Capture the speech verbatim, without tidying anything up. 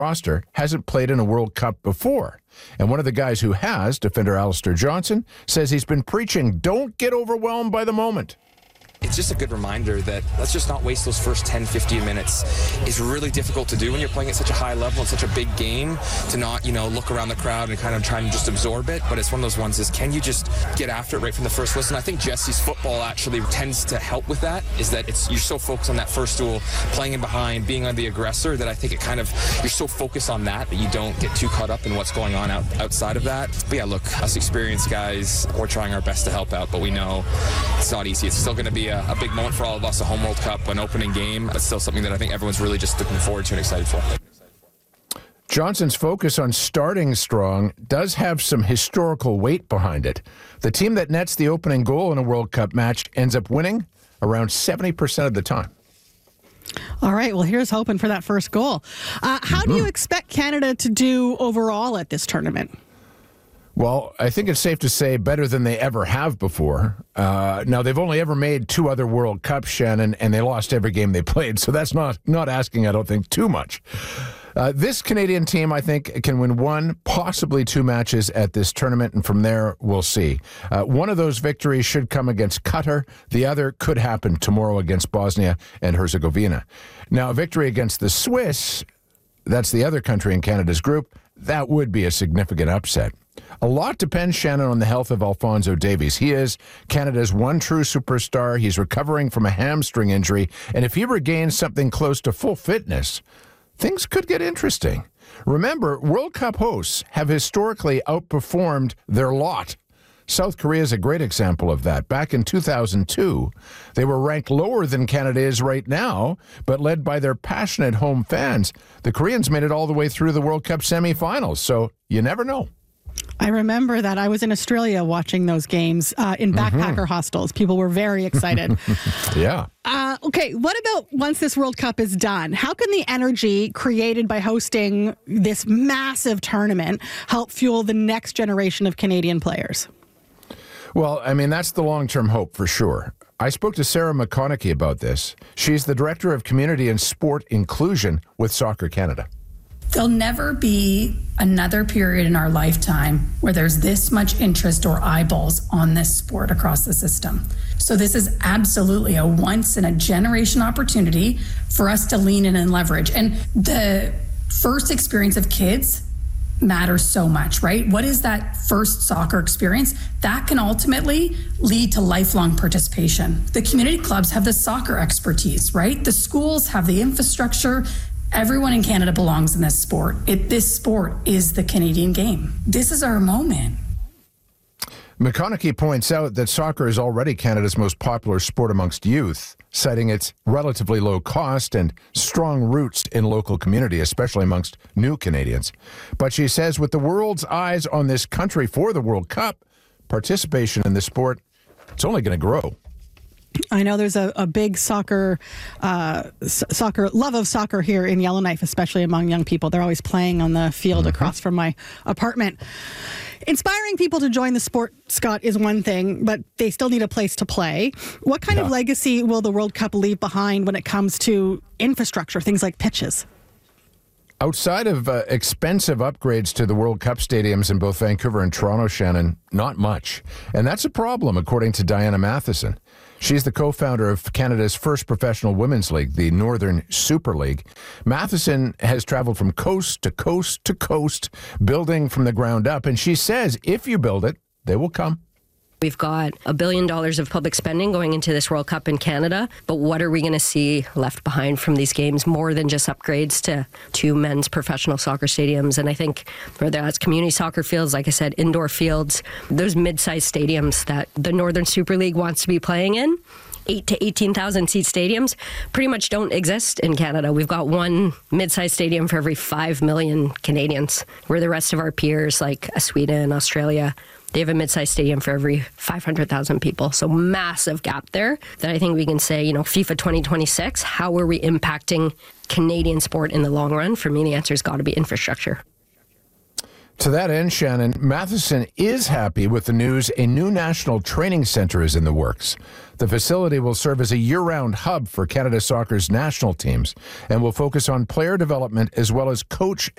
roster hasn't played in a World Cup before. And one of the guys who has, defender Alistair Johnson, says he's been preaching, don't get overwhelmed by the moment. It's just a good reminder that let's just not waste those first ten, fifteen minutes. It's really difficult to do when you're playing at such a high level and such a big game to not, you know, look around the crowd and kind of try and just absorb it. But it's one of those ones is, can you just get after it right from the first listen? I think Jesse's football actually tends to help with that, is that it's you're so focused on that first duel, playing in behind, being on the aggressor, that I think it kind of, you're so focused on that that you don't get too caught up in what's going on out, outside of that. But yeah, look, us experienced guys, we're trying our best to help out, but we know it's not easy. It's still going to be a A, a big moment for all of us, a home World Cup, an opening game. It's still something that I think everyone's really just looking forward to and excited for. Johnson's focus on starting strong does have some historical weight behind it. The team that nets the opening goal in a World Cup match ends up winning around seventy percent of the time. All right, well, here's hoping for that first goal. Uh, how mm-hmm. do you expect Canada to do overall at this tournament? Well, I think it's safe to say better than they ever have before. Uh, now, they've only ever made two other World Cups, Shannon, and they lost every game they played, so that's not, not asking, I don't think, too much. Uh, this Canadian team, I think, can win one, possibly two matches at this tournament, and from there, we'll see. Uh, one of those victories should come against Qatar. The other could happen tomorrow against Bosnia and Herzegovina. Now, a victory against the Swiss, that's the other country in Canada's group, that would be a significant upset. A lot depends, Shannon, on the health of Alphonso Davies. He is Canada's one true superstar. He's recovering from a hamstring injury, and if he regains something close to full fitness, things could get interesting. Remember, World Cup hosts have historically outperformed their lot. South Korea is a great example of that. Back in two thousand two, they were ranked lower than Canada is right now, but led by their passionate home fans. The Koreans made it all the way through the World Cup semifinals, so you never know. I remember that. I was in Australia watching those games uh, in backpacker mm-hmm. hostels. People were very excited. yeah. Uh, okay, what about once this World Cup is done? How can the energy created by hosting this massive tournament help fuel the next generation of Canadian players? Well, I mean, that's the long-term hope for sure. I spoke to Sarah McConaughey about this. She's the Director of Community and Sport Inclusion with Soccer Canada. There'll never be another period in our lifetime where there's this much interest or eyeballs on this sport across the system. So this is absolutely a once in a generation opportunity for us to lean in and leverage. And the first experience of kids matters so much, right? What is that first soccer experience? That can ultimately lead to lifelong participation. The community clubs have the soccer expertise, right? The schools have the infrastructure. Everyone in Canada belongs in this sport. It, this sport is the Canadian game. This is our moment. McConaughey points out that soccer is already Canada's most popular sport amongst youth, citing its relatively low cost and strong roots in local community, especially amongst new Canadians. But she says with the world's eyes on this country for the World Cup, participation in the sport, it's only going to grow. I know there's a, a big soccer, uh, s- soccer love of soccer here in Yellowknife, especially among young people. They're always playing on the field mm-hmm. across from my apartment. Inspiring people to join the sport, Scott, is one thing, but they still need a place to play. What kind yeah. of legacy will the World Cup leave behind when it comes to infrastructure, things like pitches? Outside of uh, expensive upgrades to the World Cup stadiums in both Vancouver and Toronto, Shannon, not much. And that's a problem, according to Diana Matheson. She's the co-founder of Canada's first professional women's league, the Northern Super League. Matheson has traveled from coast to coast to coast, building from the ground up. And she says, if you build it, they will come. We've got a billion dollars of public spending going into this World Cup in Canada, but what are we going to see left behind from these games more than just upgrades to two men's professional soccer stadiums? And I think whether that's community soccer fields, like I said, indoor fields, those mid-sized stadiums that the Northern Super League wants to be playing in, eight to eighteen thousand seat stadiums, pretty much don't exist in Canada. We've got one mid-sized stadium for every five million Canadians, where the rest of our peers, like Sweden, Australia, they have a mid-sized stadium for every five hundred thousand people. So massive gap there that I think we can say, you know, FIFA twenty twenty-six, how are we impacting Canadian sport in the long run? For me, the answer has got to be infrastructure. To that end, Shannon, Matheson is happy with the news a new national training center is in the works. The facility will serve as a year-round hub for Canada Soccer's national teams and will focus on player development as well as coach